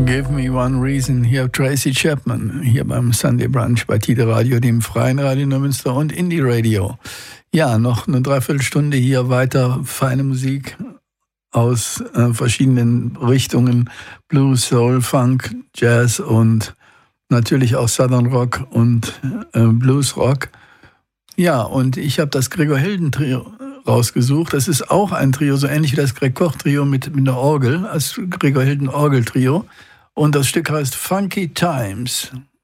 Give Me One Reason, hier Tracy Chapman, hier beim Sunday Brunch bei Tide Radio, dem freien Radio Neumünster und Indie Radio. Ja, noch eine Dreiviertelstunde hier weiter, feine Musik aus verschiedenen Richtungen, Blues, Soul, Funk, Jazz und natürlich auch Southern Rock und Blues Rock. Ja, und ich habe das Gregor Hilden Trio rausgesucht. Das ist auch ein Trio, so ähnlich wie das Greg Koch Trio mit einer Orgel, als Gregor Hilden Orgel Trio. Und das Stück heißt Funky Times.